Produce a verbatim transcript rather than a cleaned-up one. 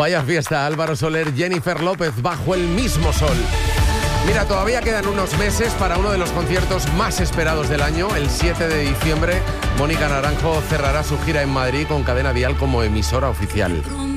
Vaya fiesta, Álvaro Soler, Jennifer López, bajo el mismo sol. Mira, todavía quedan unos meses para uno de los conciertos más esperados del año. El siete de diciembre, Mónica Naranjo cerrará su gira en Madrid con Cadena Dial como emisora oficial.